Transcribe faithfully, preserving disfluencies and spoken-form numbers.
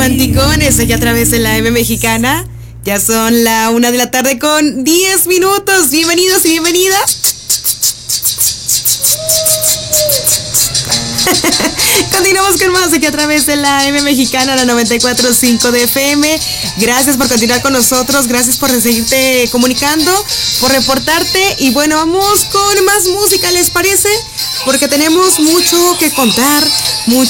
romanticones allá a través de la M Mexicana. Ya son la una de la tarde con diez minutos. Bienvenidos y bienvenidas. Continuamos con más aquí a través de la M Mexicana, la noventa y cuatro punto cinco de F M. Gracias por continuar con nosotros, gracias por seguirte comunicando, por reportarte. Y bueno, vamos con más música, ¿les parece? Porque tenemos mucho que contar, mucho